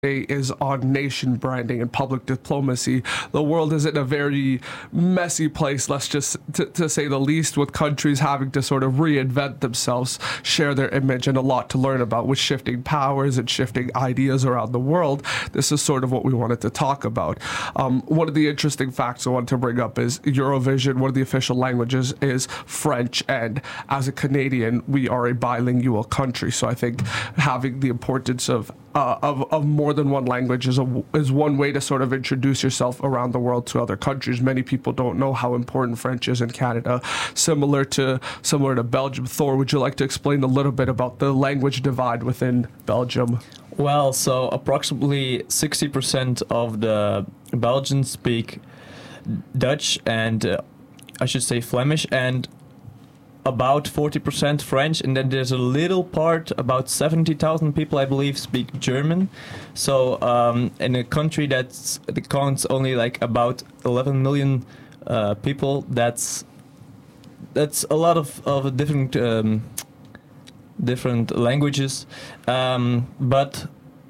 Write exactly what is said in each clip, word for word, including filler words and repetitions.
is on nation branding and public diplomacy. The world is in a very messy place, let's just to, to say the least, with countries having to sort of reinvent themselves, share their image, and a lot to learn about with shifting powers and shifting ideas around the world. This is sort of what we wanted to talk about. Um, one of the interesting facts I want to bring up is Eurovision, one of the official languages is French, and as a Canadian, we are a bilingual country, so I think having the importance of Uh, of, of more than one language is a, is one way to sort of introduce yourself around the world to other countries. Many people don't know how important French is in Canada, similar to similar to Belgium. Thor, would you like to explain a little bit about the language divide within Belgium? Well, so approximately sixty percent of the Belgians speak Dutch and uh, I should say Flemish, and about forty percent French, and then there's a little part, about seventy thousand people, I believe, speak German. So um, in a country that's, that counts only like about eleven million uh, people, that's that's a lot of, of different um, different languages. Um, but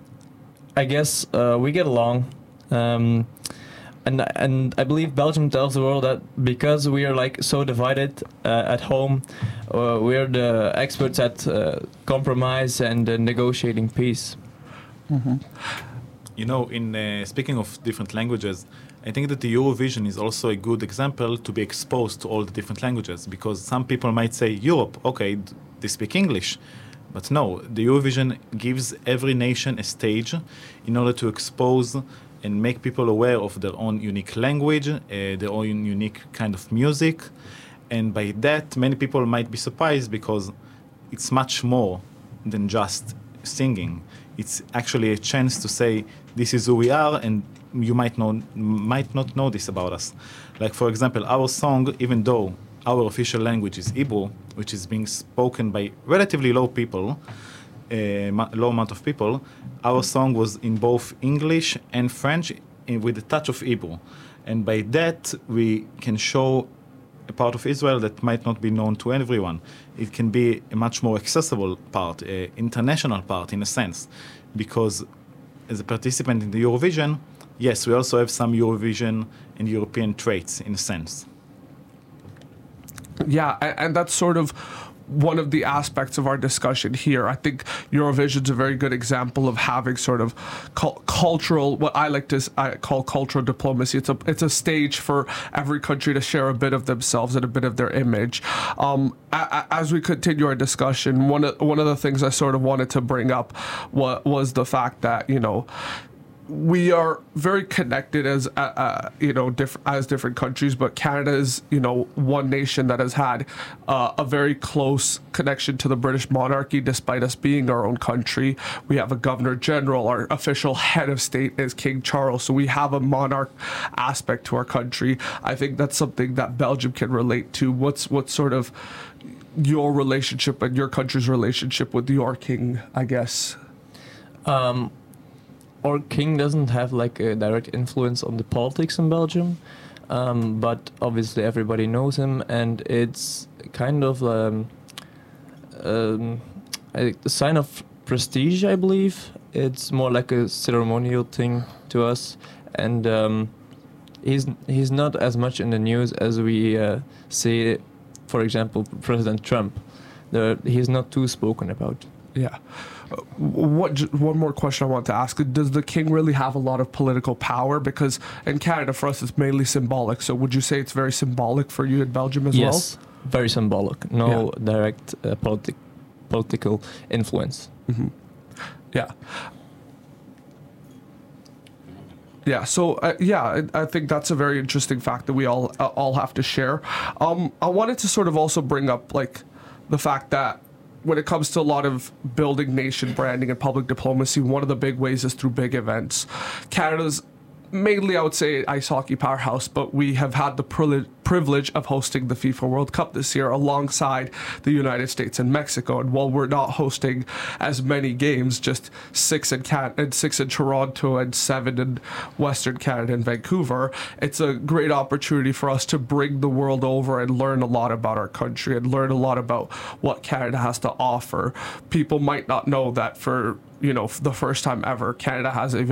I guess uh, we get along. Um, And and I believe Belgium tells the world that because we are like so divided uh, at home, uh, we're the experts at uh, compromise and uh, negotiating peace. Mm-hmm. You know, in uh, speaking of different languages, I think that the Eurovision is also a good example to be exposed to all the different languages, because some people might say Europe, okay, d- they speak English. But no, the Eurovision gives every nation a stage in order to expose and make people aware of their own unique language, uh, their own unique kind of music. And by that, many people might be surprised because it's much more than just singing. It's actually a chance to say, this is who we are, and you might, know, might not know this about us. Like, for example, our song, even though our official language is Hebrew, which is being spoken by relatively low people, a low amount of people, our song was in both English and French in, with a touch of Hebrew. And by that, we can show a part of Israel that might not be known to everyone. It can be a much more accessible part, an international part in a sense, because as a participant in the Eurovision, yes, we also have some Eurovision and European traits in a sense. Yeah, and, and that's sort of one of the aspects of our discussion here. I think Eurovision's a very good example of having sort of cu- cultural, what I like to I call cultural diplomacy. It's a it's a stage for every country to share a bit of themselves and a bit of their image. Um, a, a, as we continue our discussion, one of one of the things I sort of wanted to bring up was, was the fact that, you know, we are very connected as uh, uh, you know diff- as different countries, but Canada is, you know, one nation that has had uh, a very close connection to the British monarchy, despite us being our own country. We have a governor general. Our official head of state is King Charles, so we have a monarch aspect to our country. I think that's something that Belgium can relate to. What's what's sort of your relationship and your country's relationship with your king, I guess? Um, Our king doesn't have like a direct influence on the politics in Belgium, um, but obviously everybody knows him, and it's kind of um, um, a sign of prestige, I believe. It's more like a ceremonial thing to us, and um, he's he's not as much in the news as we uh, see, for example, President Trump. The, he's not too spoken about. Yeah. What one more question I want to ask: does the king really have a lot of political power? Because in Canada, for us, it's mainly symbolic. So, would you say it's very symbolic for you in Belgium as yes, well? Yes, very symbolic. No yeah. direct uh, politi- political influence. Mm-hmm. Yeah. Yeah. So, uh, yeah, I, I think that's a very interesting fact that we all uh, all have to share. Um, I wanted to sort of also bring up like the fact that, when it comes to a lot of building nation branding and public diplomacy, one of the big ways is through big events. Canada's mainly I would say ice hockey powerhouse, but we have had the privile- privilege of hosting the FIFA World Cup this year alongside the United States and Mexico. And while we're not hosting as many games, just six in Can- and six in Toronto and seven in Western Canada and Vancouver, it's a great opportunity for us to bring the world over and learn a lot about our country and learn a lot about what Canada has to offer. People might not know that for, you know, the first time ever, Canada has a